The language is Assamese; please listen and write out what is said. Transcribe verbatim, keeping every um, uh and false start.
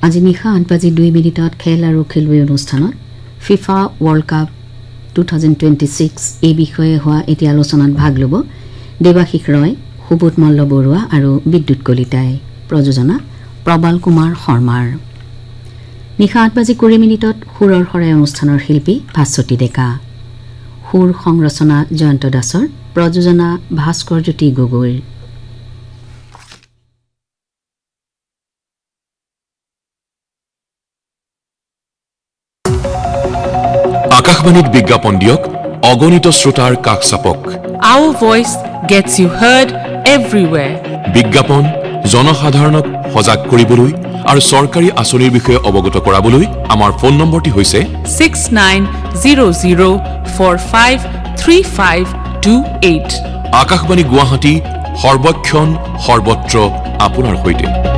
আজি নিশা আঠ বাজি দুই মিনিটত খেল আৰু খেলুৱৈ অনুষ্ঠানত FIFA world cup two thousand twenty six এই বিষয়ে হোৱা এটি আলোচনাত ভাগ ল'ব দেৱাশিষ ৰয়, সুবোধ মল্ল বৰুৱা আৰু বিদ্যুৎ কলিতাই। প্ৰযোজনা প্ৰবাল কুমাৰ শৰ্মাৰ। নিশা আঠ বাজি কুৰি মিনিটত সুৰৰ শৰাই অনুষ্ঠানৰ শিল্পী ভাস্বতী ডেকা। সুৰ সংৰচনা জয়ন্ত দাসৰ, প্ৰযোজনা ভাস্কৰ জ্যোতি গগৈৰ। আকাশবাণীত বিজ্ঞাপন দিয়ক, অগণিত শ্ৰোতাৰ কাষ চাপক। Our voice gets you heard everywhere. বিজ্ঞাপন জনসাধাৰণক সজাগ কৰিবলৈ আৰু চৰকাৰী আঁচনিৰ বিষয়ে অৱগত কৰাবলৈ আমাৰ ফোন নম্বৰটি হৈছে six nine zero zero four five three five two eight. Akashvani Guwahati, সৰ্বক্ষণ সৰ্বত্ৰ আপোনাৰ সৈতে।